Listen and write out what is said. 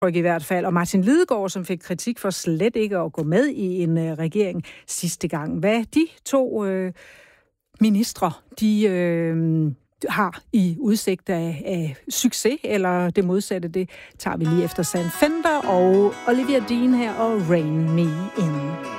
i hvert fald. Og Martin Lidegaard, som fik kritik for slet ikke at gå med i en regering sidste gang. Hvad de to ministre, de har i udsigt af succes, eller det modsatte, det tager vi lige efter Sam Fender og Olivia Dean her og Rain Me In.